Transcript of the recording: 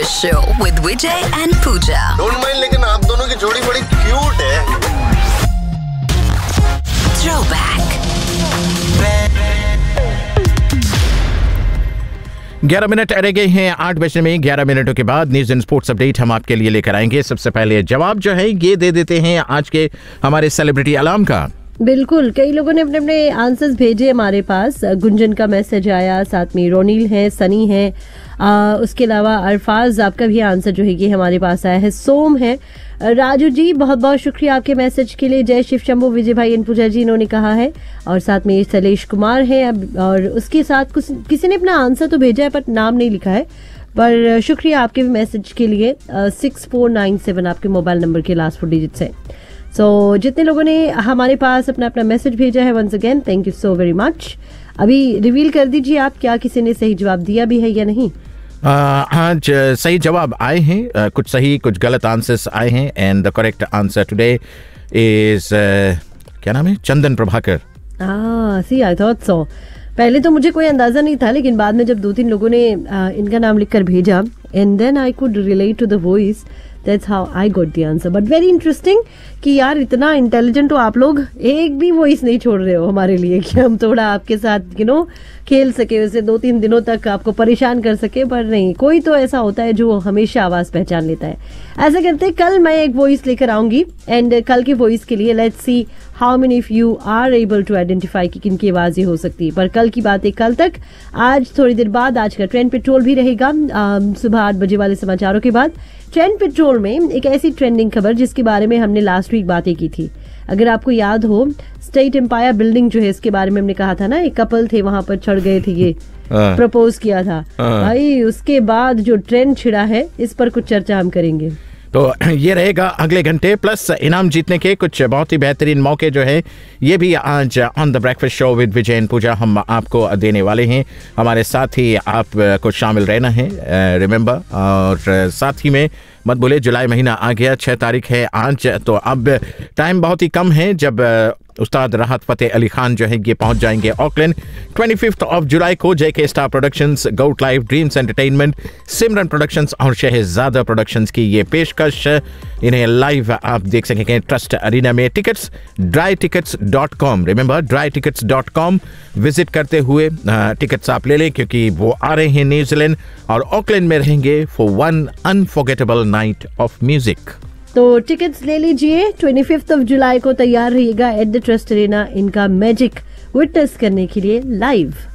Breakfast show with Vijay and Puja. Don't mind, लेकिन आप दोनों की जोड़ी बड़ी क्यूट है। थ्रोबैक। 11 मिनट रह गए हैं 8 बजने में। 11 मिनटों के बाद न्यूज एंड स्पोर्ट्स अपडेट हम आपके लिए लेकर आएंगे। सबसे पहले जवाब जो है ये दे देते हैं आज के हमारे सेलिब्रिटी अलार्म का। बिल्कुल, कई लोगों ने अपने अपने आंसर्स भेजे हमारे पास। गुंजन का मैसेज आया, साथ में रोनील है, सनी है, उसके अलावा अरफाज आपका भी आंसर जो है ये हमारे पास आया है। सोम है, राजू जी बहुत बहुत शुक्रिया आपके मैसेज के लिए। जय शिव शंभू, विजय भाई एंड पूजा जी इन्होंने कहा है, और साथ में सलेश कुमार है। और उसके साथ किसी ने अपना आंसर तो भेजा है पर नाम नहीं लिखा है, पर शुक्रिया आपके भी मैसेज के लिए। 6497 आपके मोबाइल नंबर के लास्ट 4 डिजिट्स है। सो जितने लोगों ने हमारे पास अपना अपना मैसेज भेजा है, once again thank you so very much. अभी रिवील कर दीजिए आप, क्या किसी ने सही जवाब दिया भी है या नहीं? आज सही जवाब आए हैं, कुछ सही कुछ गलत आंसर्स आए हैं। And the correct answer today is क्या नाम है, चंदन प्रभाकर। सी आई थॉट सो। पहले तो मुझे कोई अंदाजा नहीं था, लेकिन बाद में जब 2-3 लोगों ने इनका नाम लिखकर भेजा, and then I could relate to the voice, that's how I got the answer. But very interesting कि यार इतना इंटेलिजेंट हो आप लोग, एक भी वॉइस नहीं छोड़ रहे हो हमारे लिए कि हम थोड़ा आपके साथ खेल सके, वैसे 2-3 दिनों तक आपको परेशान कर सके। पर नहीं, कोई तो ऐसा होता है जो हमेशा आवाज पहचान लेता है। ऐसा करते कल मैं एक वॉइस लेकर आऊंगी, एंड कल की वॉइस के लिए let's see how many of you are able to identify कि किन की आवाजें हो सकती है। पर कल की बातें कल तक। आज थोड़ी देर बाद आज का ट्रेंड पेट्रोल भी रहेगा, सुबह 8 बजे वाले समाचारों के बाद। ट्रेंड पेट्रोल में एक ऐसी ट्रेंडिंग खबर जिसके बारे में हमने लास्ट वीक बातें की थी, अगर आपको याद हो, स्टेट एम्पायर बिल्डिंग जो है इसके बारे में हमने कहा था ना, एक कपल थे वहां पर चढ़ गए थे, ये प्रपोज किया था भाई। उसके बाद जो ट्रेंड छिड़ा है इस पर कुछ चर्चा हम करेंगे। तो ये रहेगा अगले घंटे, प्लस इनाम जीतने के कुछ बहुत ही बेहतरीन मौके जो है ये भी आज on the breakfast show with Vijay and पूजा हम आपको देने वाले हैं। हमारे साथ ही आपको शामिल रहना है, रिमेंबर। और साथ ही में मत भूले, जुलाई महीना आ गया, 6 तारीख है आज, तो अब टाइम बहुत ही कम है जब उस्ताद राहत फतेह अली खान जो है ये पहुंच जाएंगे ऑकलैंड 25 ऑफ जुलाई को। जेके स्टार प्रोडक्शंस, गोट लाइव, ड्रीम्स एंटरटेनमेंट, सिमरन प्रोडक्शंस और शहजादा प्रोडक्शंस की ये पेशकश, इन्हें लाइव आप देख सकेंगे ट्रस्ट अरीना में। Tickets drytickets.com, remember drytickets.com visit करते हुए टिकट्स आप ले लें, क्योंकि वो आ रहे हैं न्यूजीलैंड और ऑकलैंड में रहेंगे for one unforgettable night of music. तो टिकट्स ले लीजिए। 25 जुलाई को तैयार रहिएगा एट द ट्रस्ट अरीना इनका मैजिक विटनेस करने के लिए लाइव।